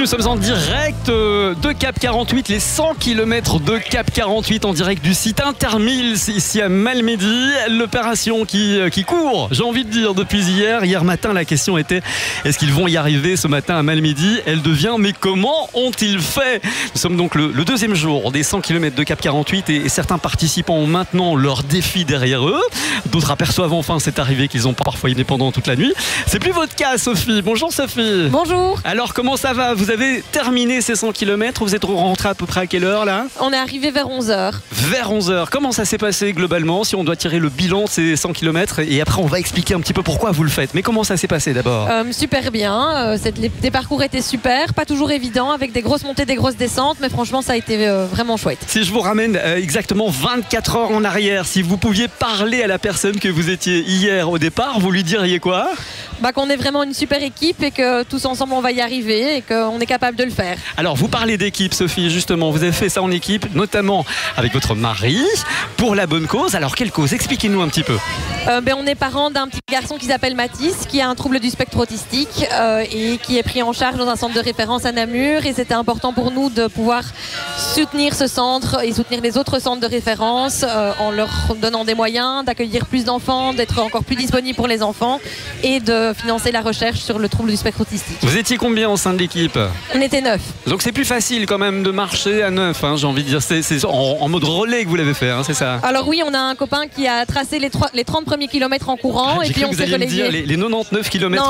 nous sommes en direct de Cap 48, les 100 km de Cap 48 en direct du site Intermils ici à Malmedy. L'opération qui court, j'ai envie de dire, depuis hier. Hier matin, la question était, est-ce qu'ils vont y arriver ce matin à Malmedy? Elle devient, mais comment ont-ils fait? Nous sommes donc le deuxième jour des 100 km de Cap 48 et certains participants ont maintenant leur défi derrière eux. D'autres aperçoivent enfin cette arrivée qu'ils ont parfois été pendant toute la nuit. C'est plus votre cas, Sophie. Bonjour Sophie. Bonjour. Alors comment ça va? Vous avez terminé ces 100 km, vous êtes rentré à peu près à quelle heure là? On est arrivé vers 11h. Vers 11h. Comment ça s'est passé globalement, si on doit tirer le bilan de ces 100 km? Et après on va expliquer un petit peu pourquoi vous le faites. Mais comment ça s'est passé d'abord? Super bien. Les parcours étaient super, pas toujours évidents, avec des grosses montées, des grosses descentes, mais franchement ça a été vraiment chouette. Si je vous ramène exactement 24 heures en arrière, si vous pouviez parler à la personne que vous étiez hier au départ, vous lui diriez quoi? Qu'on est vraiment une super équipe et que tous ensemble on va y arriver et qu'on est capable de le faire. Alors vous parlez d'équipe, Sophie, justement, vous avez fait ça en équipe, notamment avec votre mari, pour la bonne cause. Alors quelle cause? Expliquez-nous un petit peu. On est parents d'un petit garçon qui s'appelle Mathis, qui a un trouble du spectre autistique et qui est pris en charge dans un centre de référence à Namur, et c'était important pour nous de pouvoir soutenir ce centre et soutenir les autres centres de référence en leur donnant des moyens d'accueillir plus d'enfants, d'être encore plus disponible pour les enfants et de financer la recherche sur le trouble du spectre autistique. Vous étiez combien au sein de l'équipe? On était 9. Donc c'est plus facile quand même de marcher à 9, hein, j'ai envie de dire. C'est en mode relais que vous l'avez fait, hein, c'est ça? Alors oui, on a un copain qui a tracé les 30 premiers kilomètres en courant et puis on s'est relayé. Les 99 km